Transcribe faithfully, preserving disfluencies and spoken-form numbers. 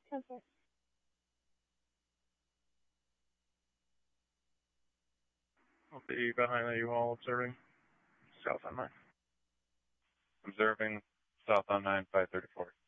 Okay. I'll be behind the U-Haul observing south on nine. Observing south on nine, five thirty-four.